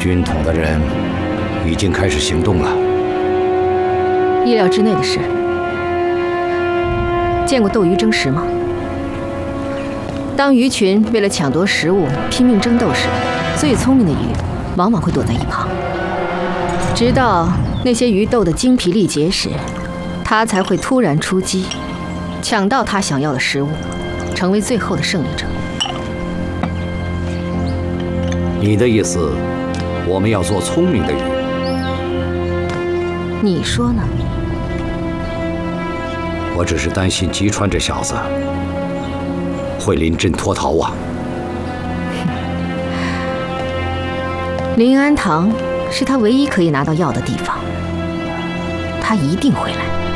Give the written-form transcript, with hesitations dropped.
军统的人已经开始行动了。 意料之内的事。见过斗鱼争食吗？当鱼群为了抢夺食物拼命争斗时，最聪明的鱼往往会躲在一旁，直到那些鱼斗得精疲力竭时，它才会突然出击，抢到它想要的食物，成为最后的胜利者。 你的意思，我们要做聪明的鱼？ 你说呢？ 我只是担心吉川这小子会临阵脱逃啊。 临安堂是他唯一可以拿到药的地方，他一定会来。